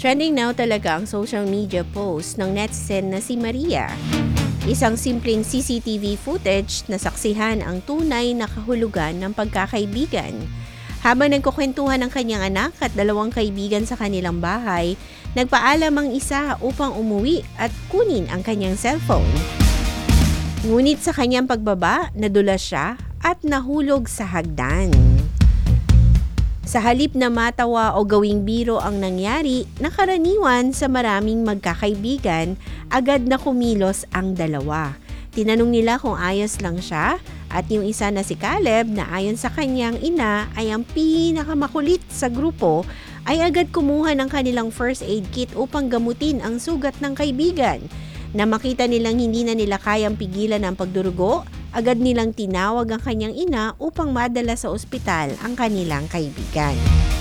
Trending now talaga ang social media post ng netizen na si Maria. Isang simpleng CCTV footage na saksihan ang tunay na kahulugan ng pagkakaibigan. Habang nagkukwentuhan ng kanyang anak at dalawang kaibigan sa kanilang bahay, nagpaalam ang isa upang umuwi at kunin ang kanyang cellphone. Ngunit sa kanyang pagbaba, nadulas siya at nahulog sa hagdan. Sa halip na matawa o gawing biro ang nangyari, nakaraniwan sa maraming magkakaibigan, agad na kumilos ang dalawa. Tinanong nila kung ayos lang siya at yung isa na si Caleb na ayon sa kanyang ina ay ang pinakamakulit sa grupo ay agad kumuha ng kanilang first aid kit upang gamutin ang sugat ng kaibigan. Na makita nilang hindi na nila kayang pigilan ang pagdurugo, agad nilang tinawag ang kanyang ina upang madala sa ospital ang kanilang kaibigan.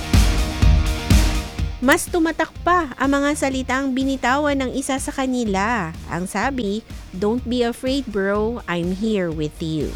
Mas tumatak pa ang mga salitang binitawan ng isa sa kanila. Ang sabi, "Don't be afraid bro, I'm here with you."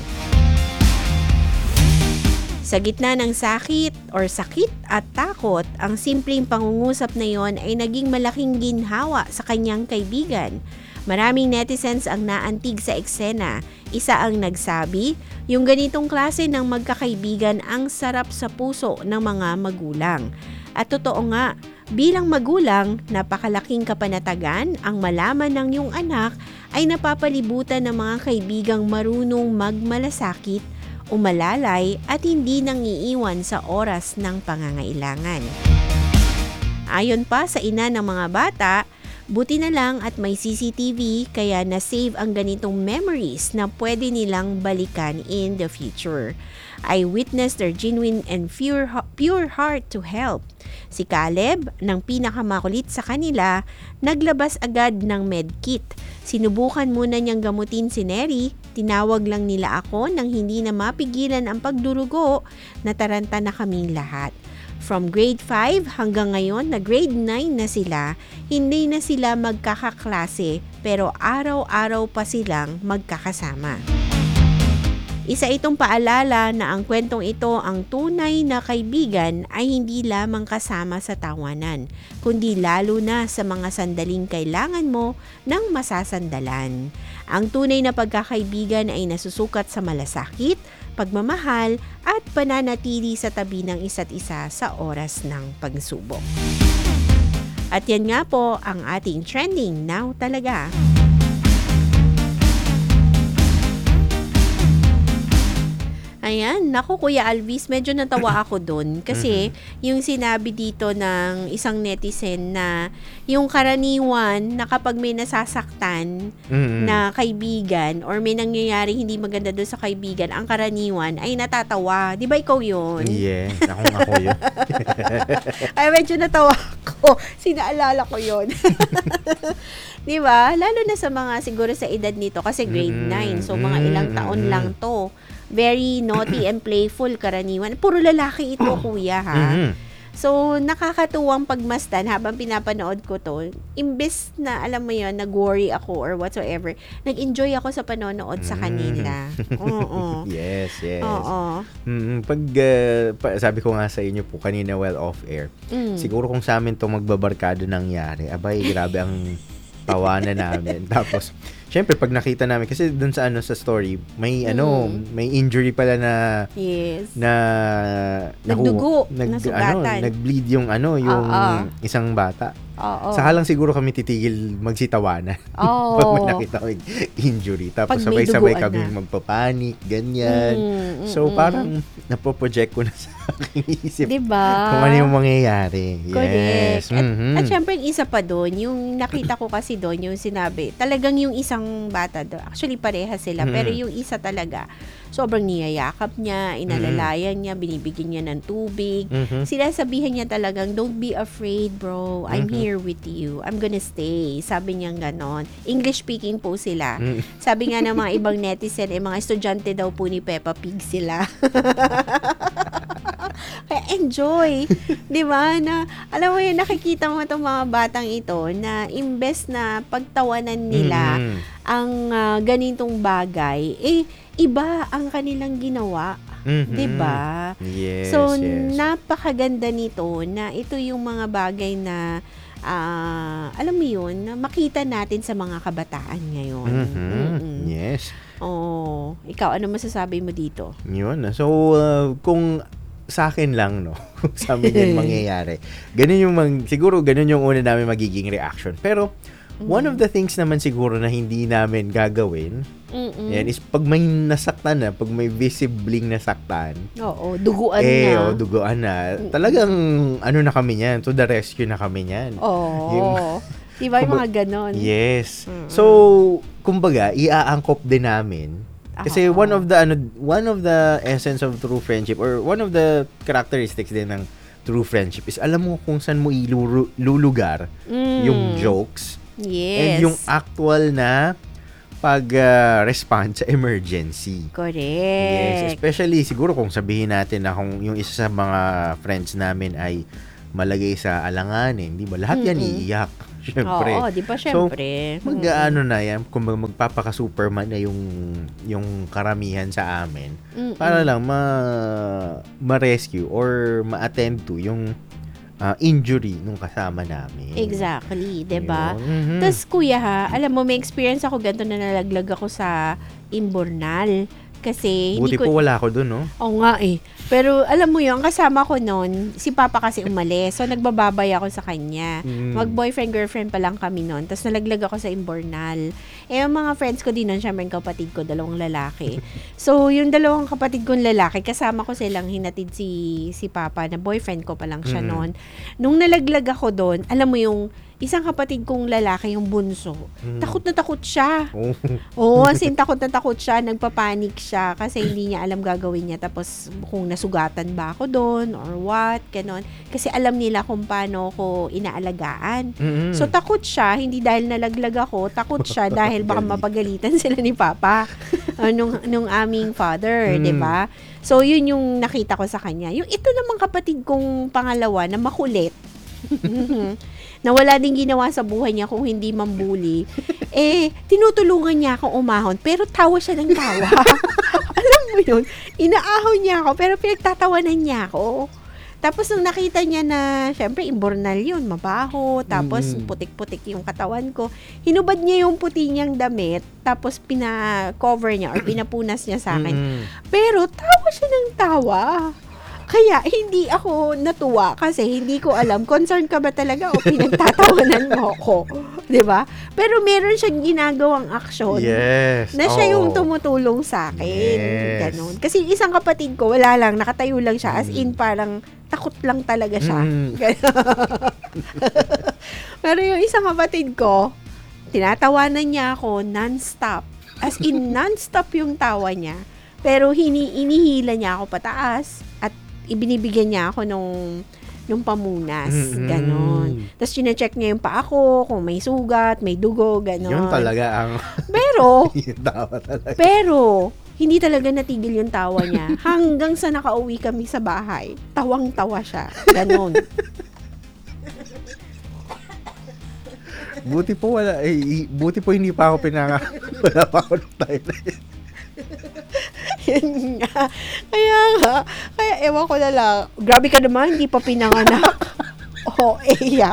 Sa gitna ng sakit at takot, ang simpleng pangungusap na yon ay naging malaking ginhawa sa kanyang kaibigan. Maraming netizens ang naantig sa eksena. Isa ang nagsabi, yung ganitong klase ng magkakaibigan ang sarap sa puso ng mga magulang. At totoo nga, bilang magulang, napakalaking kapanatagan ang malaman ng iyong anak ay napapalibutan ng mga kaibigang marunong magmalasakit, umalalay at hindi nang iiwan sa oras ng pangangailangan. Ayon pa sa ina ng mga bata, buti na lang at may CCTV kaya na-save ang ganitong memories na pwede nilang balikan in the future. I witnessed their genuine and pure heart to help. Si Caleb, ng pinakamakulit sa kanila, naglabas agad ng medkit. Sinubukan muna niyang gamutin si Neri, tinawag lang nila ako nang hindi na mapigilan ang pagdurugo, nataranta na kaming lahat. From grade 5 hanggang ngayon na grade 9 na sila, hindi na sila magkakaklase pero araw-araw pa silang magkakasama. Isa itong paalala na ang kwentong ito ang tunay na kaibigan ay hindi lamang kasama sa tawanan, kundi lalo na sa mga sandaling kailangan mo ng masasandalan. Ang tunay na pagkakaibigan ay nasusukat sa malasakit, pagmamahal at pananatili sa tabi ng isa't isa sa oras ng pagsubok. At yan nga po ang ating trending now talaga. Ayan, naku Kuya Alvis, medyo natawa ako doon kasi yung sinabi dito ng isang netizen na yung karaniwan na kapag may nasasaktan na kaibigan or may nangyayari hindi maganda doon sa kaibigan, ang karaniwan ay natatawa. Di ba ikaw yun? Yes, ako yun. Ay, medyo natawa ako. Sinaalala ko yun. Di ba? Lalo na sa mga siguro sa edad nito kasi grade 9. So, mga ilang taon lang to. Very naughty and playful karaniwan. Puro lalaki ito, kuya, ha? So, nakakatuwang pagmasdan habang pinapanood ko to. Imbes na, alam mo yun, nag-worry ako or whatsoever, nag-enjoy ako sa panonood sa kanila. Oo. Yes. Oo. Sabi ko nga sa inyo po kanina while off-air, siguro kung sa amin itong magbabarkado nangyari, abay, grabe ang tawanan namin. Tapos, syempre, pag nakita namin, kasi dun sa sa story, may may injury pala na nagdugo, nasugatan. Nag-bleed yung isang bata. Saka lang siguro kami titigil magsitawanan. Pag may nakita ko yung injury. Tapos sabay-sabay kami magpapanik, ganyan. So, parang napoproject ko na sa aking isip. Diba? Kung ano yung mangyayari. Correct. Yes. At syempre, isa pa doon, yung nakita ko kasi doon, yung sinabi, talagang yung isang bata doon, actually pareha sila, pero yung isa talaga, sobrang niyayakap niya, inalalayan niya, binibigyan niya ng tubig. Sila sabihan niya talagang, "Don't be afraid, bro. I'm here with you. I'm gonna stay." Sabi niya ganon. English speaking po sila. Sabi nga ng mga ibang netizen, mga estudyante daw po ni Peppa Pig sila. Kaya enjoy. Di ba? Na, alam mo yun, nakikita mo itong mga batang ito na imbes na pagtawanan nila ang ganitong bagay, iba ang kanilang ginawa. Diba? Yes, so, yes. napakaganda nito na ito yung mga bagay na alam mo yun, na makita natin sa mga kabataan ngayon. Yes. Ikaw, ano masasabi mo dito? Yun. So, kung sa akin lang, no, sa amin yan mangyayari. Siguro ganun yung una namin magiging reaction. Pero, one of the things naman siguro na hindi namin gagawin, yan, is pag may nasaktan na, pag may visibling nasaktan, duguan na. Duguan na. Talagang, na kami niyan, to the rescue na kami niyan. Diba yung mga ganon? Yes. So, kumbaga, iaangkop din namin. Kasi one of the essence of true friendship or one of the characteristics din ng true friendship is alam mo kung saan mo ilulugar yung jokes and yung actual na pag-respond sa emergency. Correct. Yes, especially siguro kung sabihin natin na kung yung isa sa mga friends namin ay malagay sa alanganin, di ba? Lahat yan iiyak. Syempre. Oo, di ba syempre? So, na yan, kung magpapaka-superman na yung karamihan sa amin, para lang ma-rescue or ma-attend to yung injury nung kasama namin. Exactly, di ba? Tapos kuya alam mo, may experience ako ganito na nalaglag ako sa Imbornal. Kasi buti po wala ako dun, no? Oo nga eh. Pero alam mo yun, kasama ko noon, si Papa kasi umalis. So nagbababay ako sa kanya. Mag-boyfriend-girlfriend pa lang kami noon. Tapos nalaglag ako sa Imbornal. Yung mga friends ko din noon, syempre yung kapatid ko, 2 lalaki. So yung 2 kapatid kong lalaki, kasama ko silang hinatid si Papa, na boyfriend ko pa lang siya noon. Nung nalaglag ako doon, alam mo yung isang kapatid kong lalaki, yung bunso, takot na takot siya. Takot na takot siya, nagpapanik siya kasi hindi niya alam gagawin niya. Tapos kung nasugatan ba ako doon or what, ganon. Kasi alam nila kung paano ko inaalagaan. So takot siya, hindi dahil nalaglag ako, takot siya dahil baka mapagalitan sila ni Papa nung aming father, 'di ba? So yun yung nakita ko sa kanya. Yung ito namang kapatid kong pangalawa na makulit. Na wala din ginawa sa buhay niya kung hindi mambuli, tinutulungan niya akong umahon, pero tawa siya ng tawa. Alam mo yun, inaahon niya ako, pero pinagtatawanan niya ako. Tapos nung nakita niya na, syempre, Imbornal yun, mabaho, tapos putik-putik yung katawan ko, hinubad niya yung puti niyang damit, tapos pina-cover niya or pinapunas niya sa akin. Pero tawa siya ng tawa. Kaya, hindi ako natuwa kasi hindi ko alam, concern ka ba talaga o pinagtatawanan mo ako? Diba? Pero meron siyang ginagawang aksyon na siya yung tumutulong sa akin. Ganon. Kasi isang kapatid ko, wala lang, nakatayo lang siya. As in, parang takot lang talaga siya. Pero yung isang kapatid ko, tinatawanan niya ako non-stop. As in, non-stop yung tawa niya. Pero inihila niya ako pataas at ibinibigyan niya ako nung pamunas, ganon. Tapos chine-check niya yung paa ko, kung may sugat, may dugo, ganon. Yun talaga ang Pero yung tawa talaga. Pero hindi talaga natigil yung tawa niya hanggang sa nakauwi kami sa bahay. Tawang-tawa siya, ganon. Buti po hindi pa ako wala pa ako nung time. Yun nga. Kaya ewan ko na lang. Grabe ka naman, hindi pa pinanganak. Eya.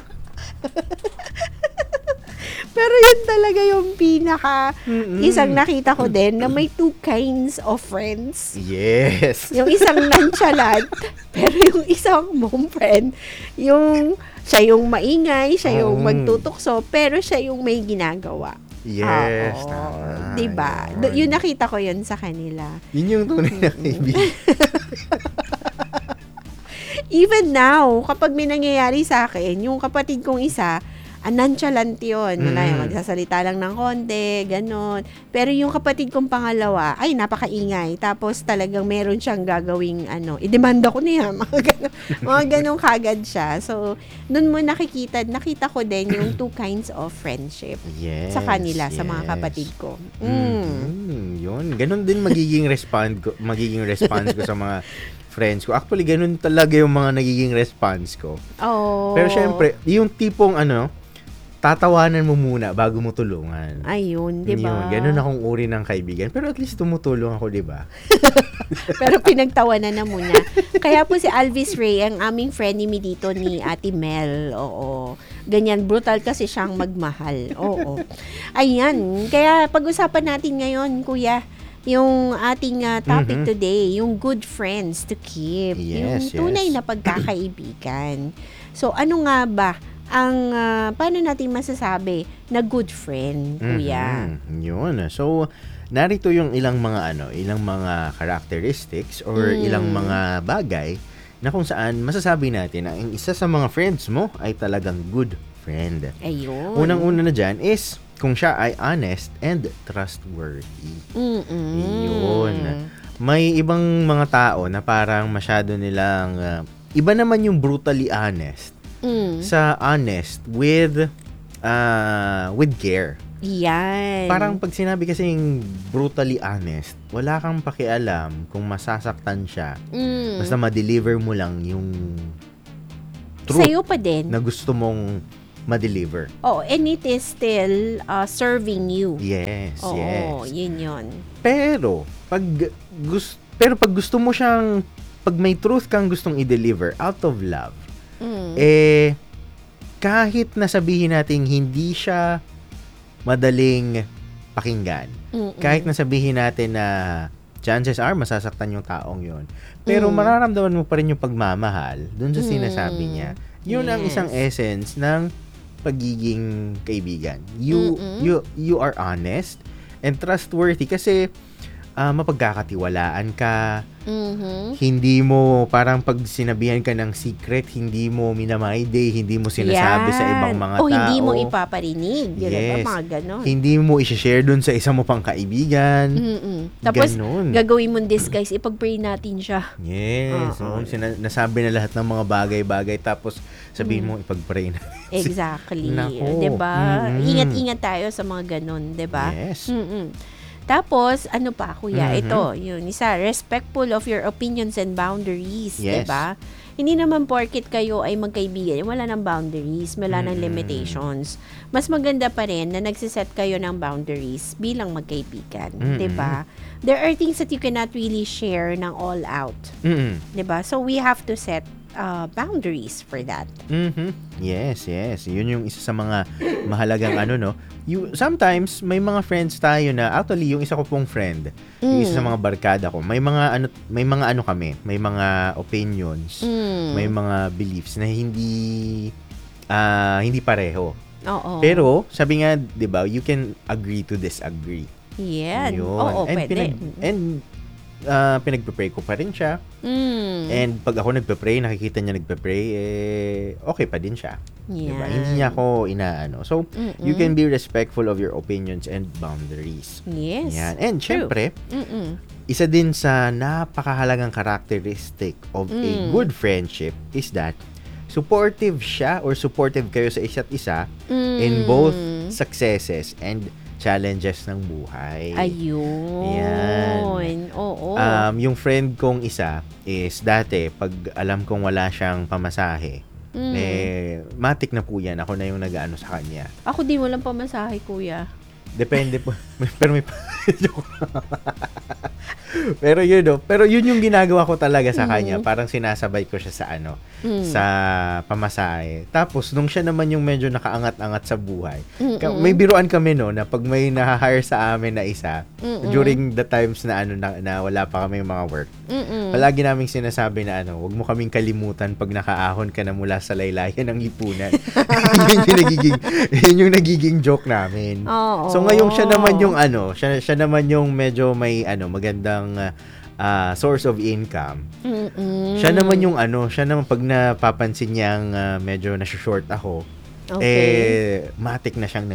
Pero yun talaga yung isang nakita ko din na may 2 kinds of friends. Yes. Yung isang nonchalant, pero yung isang mom friend, siya yung maingay, siya yung magtutukso, pero siya yung may ginagawa. Yes. Diba? Yun nakita ko yun sa kanila. Yun yung tunay na kaibigan. Even now, kapag may nangyayari sa akin, yung kapatid kong isa, nonchalant yun. Magsasalita lang ng konti, ganon. Pero yung kapatid kong pangalawa, ay, napakaingay. Tapos talagang meron siyang gagawing, idemanda ko niya. Mga ganon kagad siya. So, nun mo nakita ko din yung 2 kinds of friendship sa kanila, sa mga kapatid ko. Yun. Ganon din magiging response ko sa mga friends ko. Actually, ganun talaga yung mga nagiging response ko. Pero syempre, yung tipong tatawanan mo muna bago mo tulungan. Ayun, di ba? Yun, ganun akong uri ng kaibigan. Pero at least tumutulong ako, di ba? Pero pinagtawanan na muna. Kaya po si Alvis Ray, ang aming frenemy dito ni Ate Mel. Oo. Ganyan, brutal kasi siyang magmahal. Oo. Ayan. Kaya pag-usapan natin ngayon, Kuya, yung ating topic today, yung good friends to keep. Yes, yung tunay yes. na pagkakaibigan. So, ano nga ba ang, paano natin masasabi na good friend, Kuya? Yun. So, narito yung ilang mga characteristics or ilang mga bagay na kung saan masasabi natin na ang isa sa mga friends mo ay talagang good friend. Ayun. Unang-una na dyan is kung siya ay honest and trustworthy. Yun. May ibang mga tao na parang masyado nilang, iba naman yung brutally honest sa honest with care. Yan. Parang pag sinabi kasing brutally honest, wala kang pakialam kung masasaktan siya. Basta ma-deliver mo lang yung truth Sa'yo pa din. na gusto mong ma-deliver. Oh, and it is still serving you. Yes, Oo, yes. yun. Pero pag gusto mo siyang, pag may truth kang gustong i-deliver out of love, kahit na sabihin natin hindi siya madaling pakinggan, kahit na sabihin natin na chances are masasaktan yung taong yon, pero mararamdaman mo pa rin yung pagmamahal dun sa sinasabi niya. Yun ang isang essence ng pagiging kaibigan. You are honest and trustworthy kasi mapagkakatiwalaan ka. Hindi mo, parang pag sinabihan ka ng secret, hindi mo minamayday, hindi mo sinasabi sa ibang mga tao. O hindi mo ipaparinig. Yes. Diba? Mga ganon. Hindi mo i-share dun sa isa mo pang kaibigan. Tapos, Ganon. gagawin mong disguise, ipag-pray natin siya. Yes. Nasabi na lahat ng mga bagay-bagay, tapos sabihin mo, ipag-pray na. Exactly. Nako. Diba? Ingat-ingat tayo sa mga ganon. Diba? Yes. Tapos, ano pa, Kuya? Ito, yun, isa, respectful of your opinions and boundaries. Yes. Diba? Hindi naman porket kayo ay magkaibigan, wala ng boundaries, wala ng limitations. Mas maganda pa rin na nagsiset kayo ng boundaries bilang magkaibigan. Diba? There are things that you cannot really share ng all out. Diba? So, we have to set boundaries for that. Yes. Yun yung isa sa mga mahalagang sometimes may mga friends tayo na actually yung isa ko pong friend, yung isa sa mga barkada ko, may mga opinions, may mga beliefs na hindi pareho. Oo. Pero sabi nga, 'di ba, you can agree to disagree. Yan. Yun. Oo, pwede. Pinagpe-pray ko pa rin siya. And pag ako nagpe-pray, nakikita niya nagpe-pray, okay pa din siya. Diba? Hindi niya ako inaano. So, you can be respectful of your opinions and boundaries. Yes. Yan. And True. syempre, isa din sa napakahalagang characteristic of a good friendship is that supportive siya or supportive kayo sa isa't isa in both successes and challenges ng buhay. Ayun. Yan. Oo. Yung friend kong isa is dati, pag alam kong wala siyang pamasahe, matik na po yan. Ako na yung nag-ano sa kanya. Ako din walang pamasahe, Kuya. Depende po. Pero may pero yun yung ginagawa ko talaga sa kanya. Parang sinasabay ko siya sa pamasahe. Tapos nung siya naman yung medyo nakaangat-angat sa buhay, may biruan kami na pag may na-hire sa amin na isa during the times na na wala pa kami mga work. Palagi naming sinasabi na wag mo kaming kalimutan pag nakaahon ka na mula sa laylayan ng lipunan. yun yung nagiging joke namin. So ngayon siya naman yung medyo may magandang source of income. Siya naman pag napapansin niyang medyo na-short ako, matik na siyang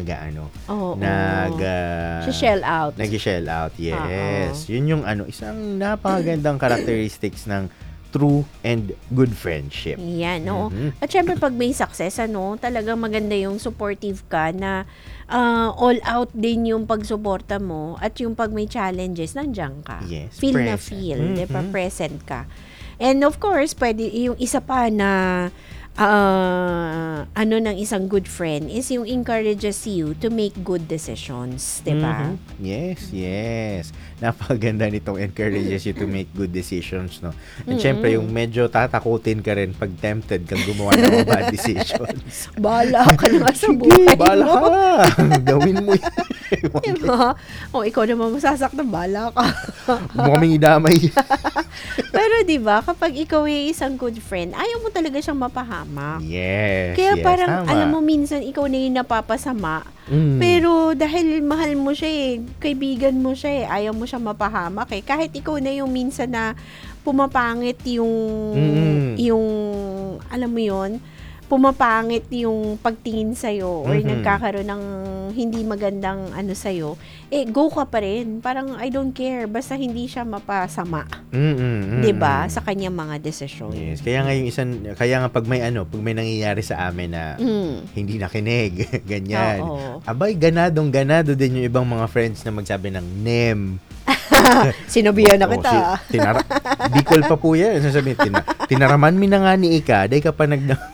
shell out. Nag-shell out, yes. Yun yung isang napakagandang characteristics ng true and good friendship. Yan, no? At syempre, pag may success, talagang maganda yung supportive ka na all out din yung pagsuporta mo at yung pag may challenges, nandiyan ka. Yes, Feel na present. feel, diba? Present ka. And of course, pwede yung isa pa na ano ng isang good friend is yung encourages you to make good decisions, 'di ba? Yes. Napakaganda nitong encourages you to make good decisions, no? And syempre, yung medyo tatakutin ka rin pag tempted kang gumawa ng mga bad decisions. Bahala ka na sa Sige, buhay bahala mo. ka. Gawin mo yan. Diba? O, ikaw naman masasaktan, bahala ka. Mo kaming idamay. Pero 'di ba, kapag ikaw ay isang good friend, ayaw mo talaga siyang mapahamak. Yes. Kaya parang, tama. alam mo, minsan ikaw na yung napapasama. Mm. Pero dahil mahal mo siya kaibigan mo siya ayaw mo siya mapahamak Kahit ikaw na yung minsan na pumapangit yung, alam mo yon pumapangit yung pagtingin sa'yo or nagkakaroon ng hindi magandang ano sa'yo, go ka pa rin. Parang I don't care, basta hindi siya mapasama. 'Di ba? Sa kanyang mga desisyon. Yes, kaya nga pag may nangyayari sa amin na hindi nakinig, ganyan. Oo. Abay, ganado din yung ibang mga friends na magsabi ng NEM. Sinabihan na kita. Bicol pa po yan. Sasabihin, tinaraman mi na nga ni Ika, day ka pa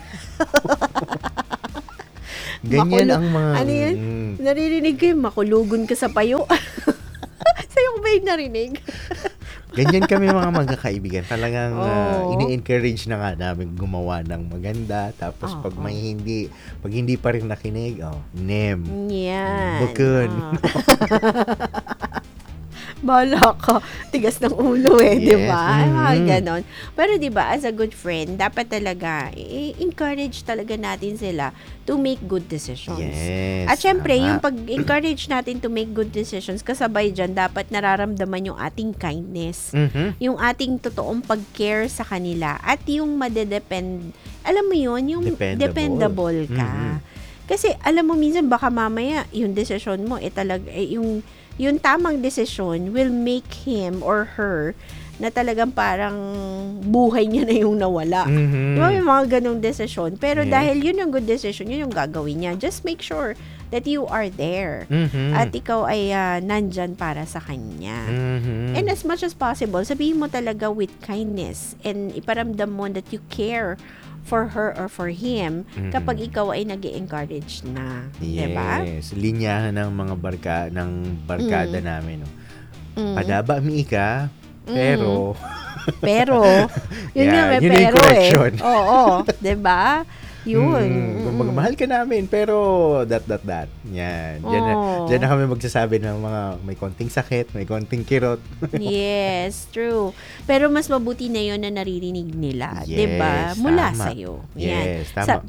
ganyan ang mga... Ano yun? Naririnig ko yung makulugon ka sa payo. Sa'yo ko ba yung narinig? Ganyan kami mga magkakaibigan. Talagang ini-encourage na nga namin gumawa ng maganda. Tapos pag hindi pa rin nakinig, NEM. Yan. Bukun. Bahala ka. Tigas ng ulo Yes. di ba? Ganon. Pero di ba, as a good friend, dapat talaga, encourage talaga natin sila to make good decisions. Yes. At syempre, tama. yung pag-encourage natin to make good decisions, kasabay dyan, dapat nararamdaman yung ating kindness. Yung ating totoong pag-care sa kanila. At yung alam mo yun, yung dependable ka. Kasi, alam mo, minsan, baka mamaya, yung decision mo, yung tamang desisyon will make him or her na talagang parang buhay niya na yung nawala. Di ba, may mga ganong desisyon. Pero dahil yun yung good decision, yun yung gagawin niya. Just make sure that you are there. At ikaw ay nandyan para sa kanya. And as much as possible, sabihin mo talaga with kindness and iparamdam mo that you care for her or for him kapag ikaw ay nag-encourage na. Yes. Diba? Linyahan ng mga barkada namin. No? Padaba mi Ika, pero... yun nga, may yun pero correction. Oo, 'di ba? Yun. Magmahal ka namin, pero that. Yan. Diyan na kami magsasabi ng mga may konting sakit, may konting kirot. Yes, true. Pero mas mabuti na yun na naririnig nila, Yes, 'di ba? Mula tama. sa iyo. Yan. Yes, tama.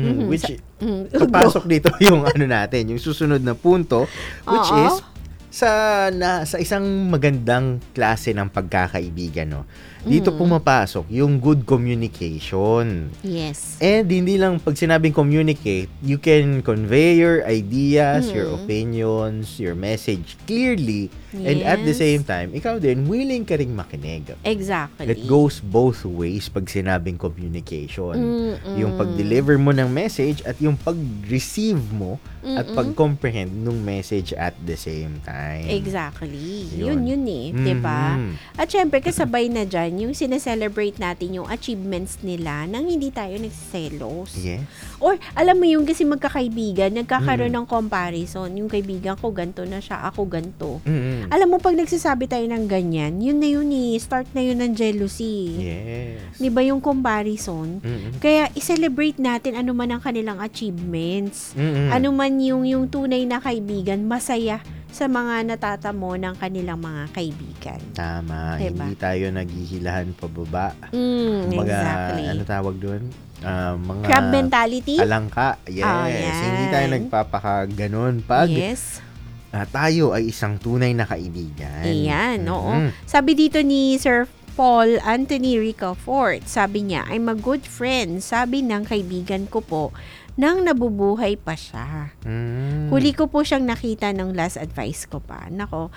Papasok dito yung natin, yung susunod na punto, which is sa isang magandang klase ng pagkakaibigan, no. Dito pumapasok yung good communication. Yes. And hindi lang pag sinabing communicate, you can convey your ideas, your opinions, your message clearly, and at the same time, ikaw din willing ka ring makinig. Exactly. It goes both ways pag sinabing communication. Yung pag-deliver mo ng message at yung pag-receive mo at pag-comprehend ng message at the same time. Exactly. Yun. Yun eh, 'di ba? At syempre kasabay na diyan yung sineselebrate natin yung achievements nila nang hindi tayo nagsiselos. Yes. Or alam mo yung kasi magkakaibigan, nagkakaroon ng comparison. Yung kaibigan ko ganto na siya, ako ganto. Alam mo pag nagsasabi tayo ng ganyan, yun na yun eh, start na yun ng jealousy. Yes. 'Di ba yung comparison? Kaya i-celebrate natin ano man ang kanilang achievements. Ano man yung tunay na kaibigan, masaya sa mga natatamo ng kanilang mga kaibigan. Tama. Diba? Hindi tayo naghihilahan pababa. Exactly. Ano tawag doon? Mga Crab mentality? alangka. Yes. yan. Hindi tayo nagpapakaganon pag Yes. tayo ay isang tunay na kaibigan. Ayan, oo. Sabi dito ni Sir Paul Anthony Ricafort, sabi niya, I'm a good friend, sabi ng kaibigan ko po, nang nabubuhay pa siya. Huli ko po siyang nakita ng last advice ko pa. Nako,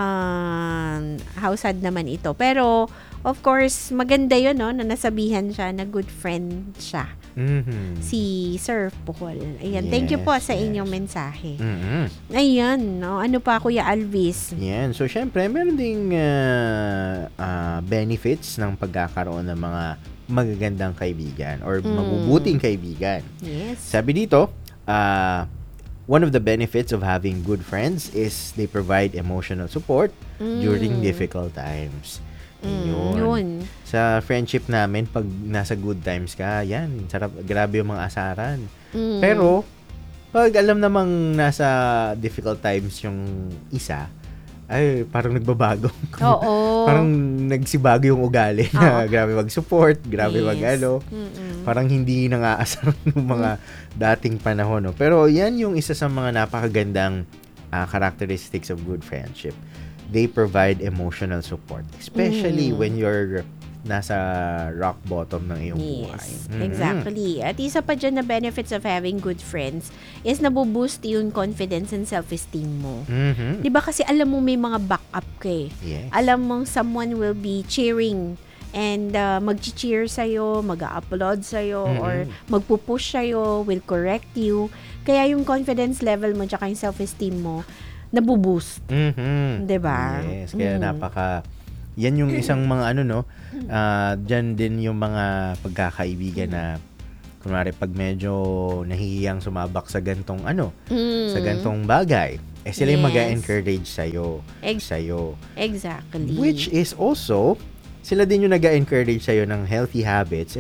how sad naman ito. Pero, of course, maganda yun, no, na nasabihan siya na good friend siya. Si Sir Paul. Ayan, thank you po sa inyong mensahe. Ayan, no, ano pa, Kuya Alvis? Yan. So, syempre, meron ding benefits ng pagkakaroon ng mga magagandang kaibigan or mabubuting kaibigan. Yes. Sabi dito, one of the benefits of having good friends is they provide emotional support during difficult times. Yun. Sa friendship namin, pag nasa good times ka, yan, sarap, grabe yung mga asaran. Pero, pag alam namang nasa difficult times yung isa, ay, parang nagbabago. Oo. Parang nagsibago yung ugali na grabe mag-support, grabe Yes. mag-ano. Parang hindi nang-aasar ng mga dating panahon. No? Pero yan yung isa sa mga napakagandang characteristics of good friendship. They provide emotional support, especially when you're nasa rock bottom ng iyong buhay. Yes, exactly. At isa pa dyan na benefits of having good friends is nabuboost yung confidence and self-esteem mo. Di ba kasi alam mo may mga backup ka eh. Yes. Alam mong someone will be cheering and mag-cheer sa'yo, mag-upload sa'yo, or magpupush sa'yo, will correct you. Kaya yung confidence level mo tsaka yung self-esteem mo, nabuboost. Di ba? Yes, kaya yan yung isang mga dyan din yung mga pagkakaibigan na kunwari pag medyo nahihiyang sumabak sa gantong sa gantong bagay, sila yung Yes. mag-encourage sa'yo. Exactly. Which is also, sila din yung nag-encourage sa'yo ng healthy habits